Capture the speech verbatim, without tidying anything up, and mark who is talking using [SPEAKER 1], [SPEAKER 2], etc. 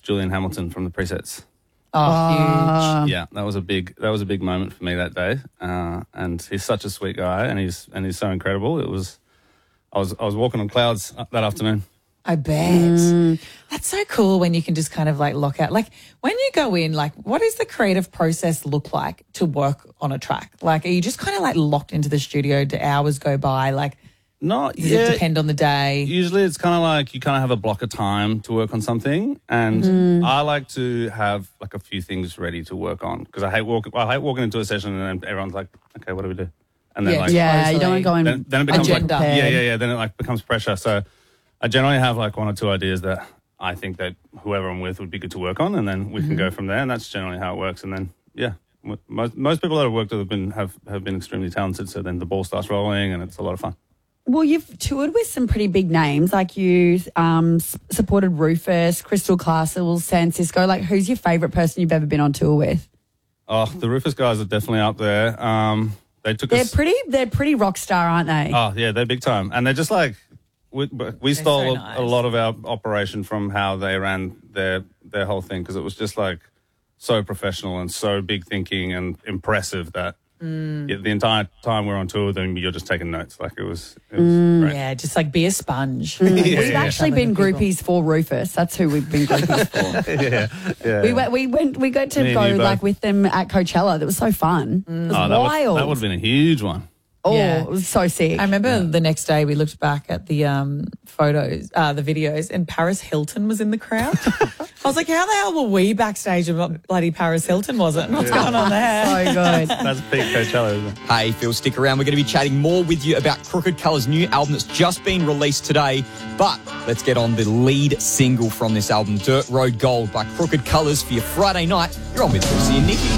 [SPEAKER 1] Julian Hamilton from the Presets.
[SPEAKER 2] Oh,
[SPEAKER 3] Uh,
[SPEAKER 2] huge.
[SPEAKER 1] Yeah, that was a big that was a big moment for me that day. Uh, and he's such a sweet guy, and he's and he's so incredible. It was, I was I was walking on clouds that afternoon.
[SPEAKER 3] I bet. That's so cool when you can just kind of like lock out. Like when you go in, like what does the creative process look like to work on a track? Like are you just kind of like locked into the studio? Do hours go by? Like
[SPEAKER 1] Not
[SPEAKER 3] does
[SPEAKER 1] yeah.
[SPEAKER 3] it depend on the day?
[SPEAKER 1] Usually it's kind of like you kind of have a block of time to work on something, and I like to have like a few things ready to work on because I hate walk I hate walking into a session and then everyone's like, okay, what do we do? And then
[SPEAKER 3] Yeah,
[SPEAKER 1] like
[SPEAKER 2] yeah, you don't want to go in.
[SPEAKER 1] then, then it becomes
[SPEAKER 3] Agenda.
[SPEAKER 1] like yeah yeah yeah then it like becomes pressure. So I generally have like one or two ideas that I think that whoever I'm with would be good to work on, and then we can go from there. And that's generally how it works. And then yeah, m- most most people that have worked with have been have have been extremely talented. So then the ball starts rolling, and it's a lot of fun.
[SPEAKER 2] Well, you've toured with some pretty big names, like you um, s- supported Rufus, Crystal Castles, San Cisco. Like, who's your favourite person you've ever been on tour with?
[SPEAKER 1] Oh, the Rufus guys are definitely up there. Um, they took
[SPEAKER 2] They're
[SPEAKER 1] us.
[SPEAKER 2] pretty. They're pretty rock star, aren't they?
[SPEAKER 1] Oh yeah, they're big time, and they're just like we, we stole
[SPEAKER 3] so
[SPEAKER 1] a,
[SPEAKER 3] nice.
[SPEAKER 1] a lot of our operation from how they ran their their whole thing because it was just like so professional and so big thinking and impressive that yeah, the entire time we're on tour with them, you're just taking notes. Like it was, it was great.
[SPEAKER 3] Yeah, just like be a sponge.
[SPEAKER 2] we've
[SPEAKER 1] yeah.
[SPEAKER 2] actually been groupies for Rufus. That's who we've been groupies for.
[SPEAKER 1] yeah, yeah.
[SPEAKER 2] We went. We went. We got to
[SPEAKER 1] Me and
[SPEAKER 2] go
[SPEAKER 1] you both.
[SPEAKER 2] like with them at Coachella. That was so fun. It was
[SPEAKER 1] Oh, that would,
[SPEAKER 2] wild.
[SPEAKER 1] that would have been a huge one.
[SPEAKER 2] oh,
[SPEAKER 3] Yeah.
[SPEAKER 2] it was so sick.
[SPEAKER 3] I remember the next day we looked back at the um, photos, uh, the videos, and Paris Hilton was in the crowd. I was like, how the hell were we backstage and bloody Paris Hilton wasn't? What's going on there?
[SPEAKER 2] so good.
[SPEAKER 1] That's peak Coachella, isn't it?
[SPEAKER 4] Hey, Phil, stick around. We're going to be chatting more with you about Crooked Colours' new album that's just been released today. But let's get on the lead single from this album, Dirt Road Gold by Crooked Colours, for your Friday night. You're on with Lucy and Nikki.